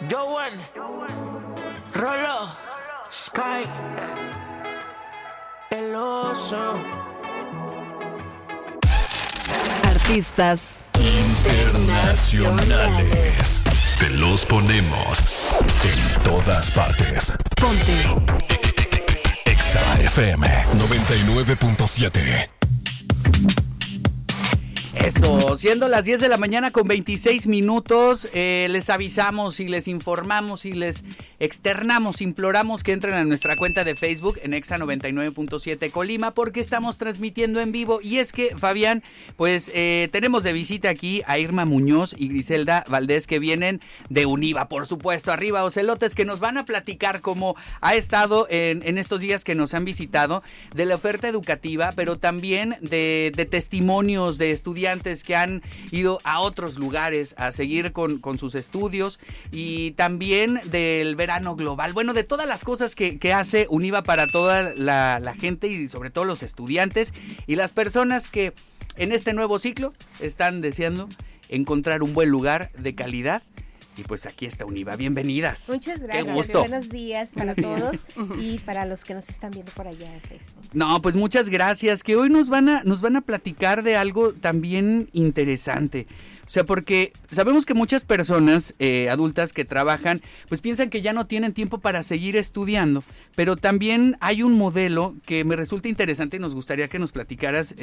Joan, Rolo, Sky, el oso. Artistas internacionales. Te los ponemos en todas partes. Ponte Exa FM 99.7. Eso, siendo las 10 de la mañana con 26 minutos, les avisamos y les informamos y les externamos, imploramos que entren a nuestra cuenta de Facebook en Exa 99.7 Colima, porque estamos transmitiendo en vivo. Y es que, Fabián, pues tenemos de visita aquí a Irma Muñoz y Griselda Valdés, que vienen de Univa, por supuesto, arriba Ocelotes, que nos van a platicar cómo ha estado en estos días que nos han visitado, de la oferta educativa, pero también de testimonios de estudiantes que han ido a otros lugares a seguir con sus estudios, y también del verano global. Bueno, de todas las cosas que hace Univa para toda la gente y sobre todo los estudiantes y las personas que en este nuevo ciclo están deseando encontrar un buen lugar de calidad. Y pues aquí está Univa, bienvenidas. Muchas gracias. Qué gusto. Buenos días para todos y para los que nos están viendo por allá en Facebook. No, pues muchas gracias, que hoy nos van a platicar de algo también interesante. O sea, porque sabemos que muchas personas adultas que trabajan, pues piensan que ya no tienen tiempo para seguir estudiando, pero también hay un modelo que me resulta interesante y nos gustaría que nos platicaras,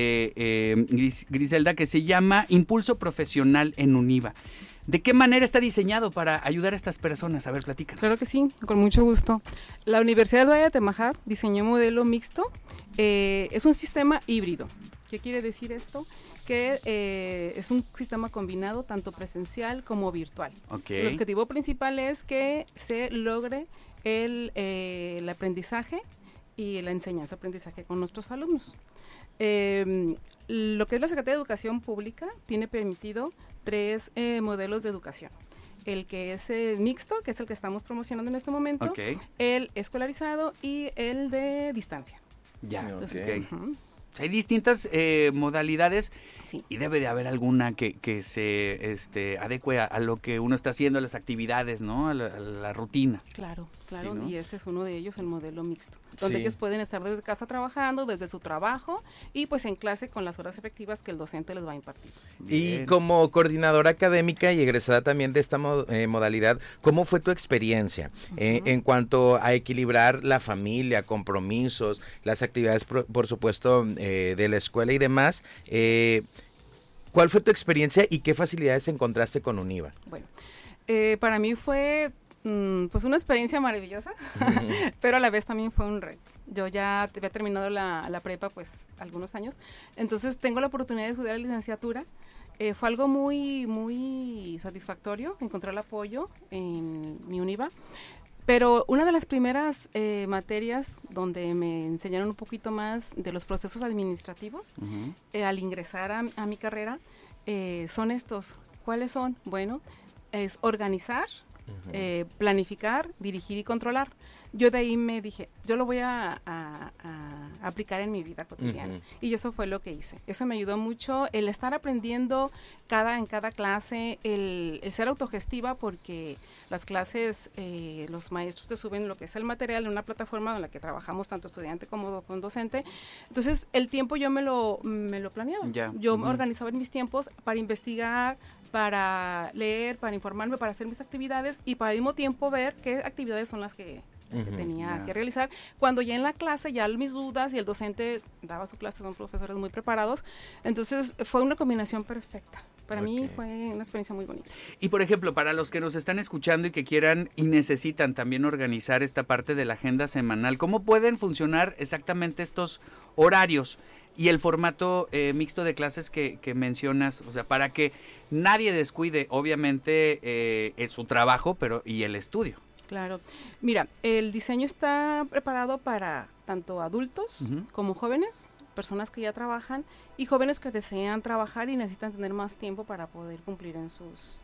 Griselda, que se llama Impulso Profesional en Univa. ¿De qué manera está diseñado para ayudar a estas personas? A ver, platícanos. Claro que sí, con mucho gusto. La Universidad de Valle de Atemajac diseñó un modelo mixto. Es un sistema híbrido. ¿Qué quiere decir esto? Que es un sistema combinado, tanto presencial como virtual. Okay. El objetivo principal es que se logre el aprendizaje y la enseñanza-aprendizaje con nuestros alumnos. Lo que es la Secretaría de Educación Pública tiene permitido 3 modelos de educación. El que es mixto, que es el que estamos promocionando en este momento, Okay. El escolarizado y el de distancia. Ya, Entonces, okay. Hay distintas modalidades, sí. Y debe de haber alguna que se adecue a lo que uno está haciendo, a las actividades, ¿no? A la rutina. Claro, Sí, ¿no? Y este es uno de ellos, el modelo mixto, donde Sí. ellos pueden estar desde casa trabajando, desde su trabajo y pues en clase con las horas efectivas que el docente les va a impartir. Y Bien. como coordinadora académica y egresada también de esta modalidad, ¿cómo fue tu experiencia en cuanto a equilibrar la familia, compromisos, las actividades, por supuesto, de la escuela y demás? ¿Cuál fue tu experiencia y qué facilidades encontraste con Univa? Bueno, para mí fue pues una experiencia maravillosa, pero a la vez también fue un reto. Yo ya había terminado la prepa pues algunos años, entonces tengo la oportunidad de estudiar la licenciatura. Fue algo muy, muy satisfactorio encontrar el apoyo en mi Univa, pero una de las primeras materias donde me enseñaron un poquito más de los procesos administrativos al ingresar a mi carrera son estos. ¿Cuáles son? Bueno, es organizar, planificar, dirigir y controlar. Yo de ahí me dije, yo lo voy a aplicar en mi vida cotidiana. Y eso fue lo que hice. Eso me ayudó mucho, el estar aprendiendo en cada clase, el ser autogestiva, porque las clases, los maestros te suben lo que es el material en una plataforma en la que trabajamos tanto estudiante como con docente. Entonces, el tiempo yo me lo planeaba. Ya. Yo me organizaba en mis tiempos para investigar, para leer, para informarme, para hacer mis actividades y para al mismo tiempo ver qué actividades son las que tenía que realizar. Cuando ya en la clase, ya mis dudas y el docente daba su clase, son profesores muy preparados. Entonces, fue una combinación perfecta. Para mí fue una experiencia muy bonita. Y por ejemplo, para los que nos están escuchando y que quieran y necesitan también organizar esta parte de la agenda semanal, ¿cómo pueden funcionar exactamente estos horarios y el formato mixto de clases que mencionas? O sea, para que nadie descuide, obviamente, su trabajo y el estudio. Claro. Mira, el diseño está preparado para tanto adultos como jóvenes, personas que ya trabajan y jóvenes que desean trabajar y necesitan tener más tiempo para poder cumplir en sus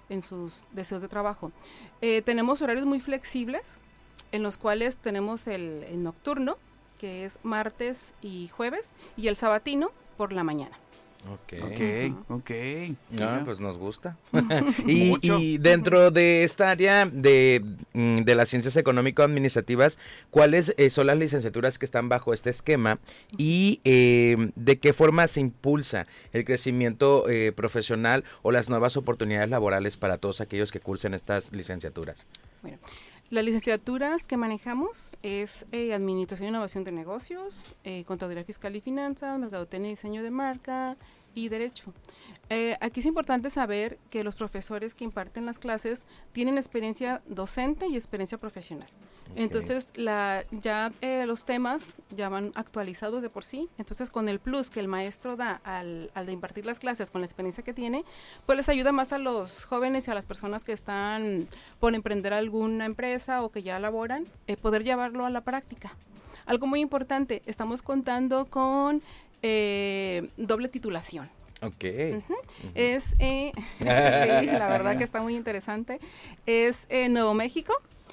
deseos de trabajo. Tenemos horarios muy flexibles en los cuales tenemos el nocturno, que es martes y jueves, y el sabatino por la mañana. Ok. No, pues nos gusta. y dentro de esta área de las ciencias económico-administrativas, ¿cuáles son las licenciaturas que están bajo este esquema y de qué forma se impulsa el crecimiento profesional o las nuevas oportunidades laborales para todos aquellos que cursen estas licenciaturas? Bueno, las licenciaturas que manejamos es Administración e Innovación de Negocios, Contaduría Fiscal y Finanzas, Mercadotecnia y Diseño de Marca y Derecho. Aquí es importante saber que los profesores que imparten las clases tienen experiencia docente y experiencia profesional. Okay. Entonces, los temas ya van actualizados de por sí. Entonces, con el plus que el maestro da al de impartir las clases, con la experiencia que tiene, pues les ayuda más a los jóvenes y a las personas que están por emprender alguna empresa o que ya laboran, poder llevarlo a la práctica. Algo muy importante, estamos contando con doble titulación. Ok. Es, sí, la verdad que está muy interesante. Es Nuevo México.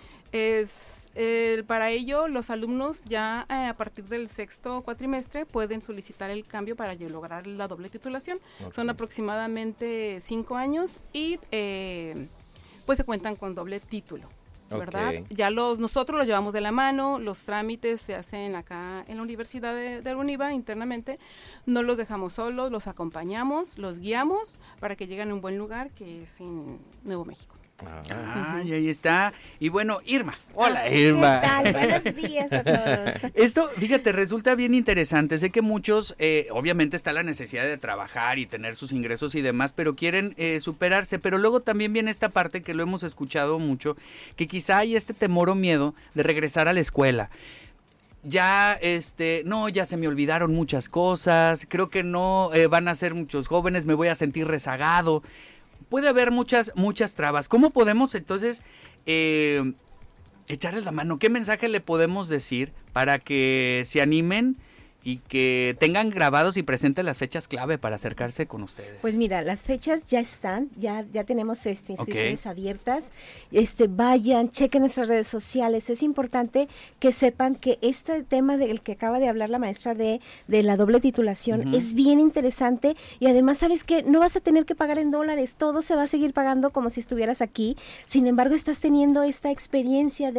Para ello, los alumnos ya a partir del 6º cuatrimestre pueden solicitar el cambio para lograr la doble titulación. Okay. Son aproximadamente 5 años y pues se cuentan con doble título. ¿Verdad? Okay. Ya nosotros los llevamos de la mano, los trámites se hacen acá en la Universidad de UNIVA internamente, no los dejamos solos, los acompañamos, los guiamos para que lleguen a un buen lugar que es en Nuevo México. Y ahí está. Y bueno, Irma. Hola, Irma. ¿Qué tal? Buenos días a todos. Esto, fíjate, resulta bien interesante. Sé que muchos, obviamente está la necesidad de trabajar y tener sus ingresos y demás, pero quieren superarse. Pero luego también viene esta parte que lo hemos escuchado mucho, que quizá hay este temor o miedo de regresar a la escuela. Ya, ya se me olvidaron muchas cosas, creo que no van a ser muchos jóvenes, me voy a sentir rezagado. Puede haber muchas trabas. ¿Cómo podemos entonces echarles la mano? ¿Qué mensaje le podemos decir para que se animen y que tengan grabados y presentes las fechas clave para acercarse con ustedes? Pues mira, las fechas ya están, ya tenemos inscripciones abiertas. Vayan, chequen nuestras redes sociales. Es importante que sepan que este tema del que acaba de hablar la maestra de la doble titulación es bien interesante y además, ¿sabes qué? No vas a tener que pagar en dólares, todo se va a seguir pagando como si estuvieras aquí. Sin embargo, estás teniendo esta experiencia de